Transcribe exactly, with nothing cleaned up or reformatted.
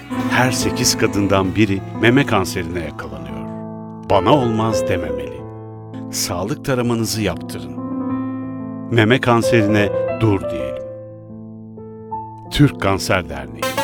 Her sekiz kadından biri meme kanserine yakalanıyor. Bana olmaz dememeli. Sağlık taramanızı yaptırın. Meme kanserine dur diyelim. Türk Kanser Derneği.